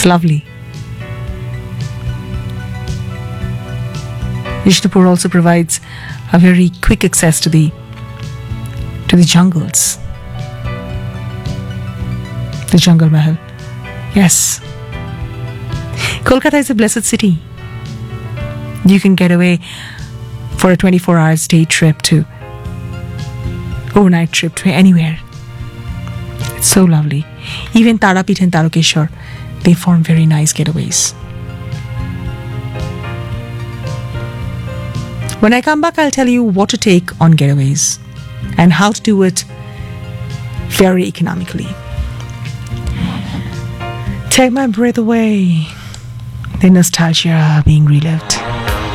lovely. Vishnupur also provides a very quick access to the jungles. The Jungle Mahal. Yes. Kolkata is a blessed city. You can get away for a 24-hour day trip to overnight trip to anywhere. It's so lovely. Even Tarapit and Tarokeshwar, they form very nice getaways. When I come back, I'll tell you what to take on getaways and how to do it very economically. Take my breath away. The nostalgia being relived.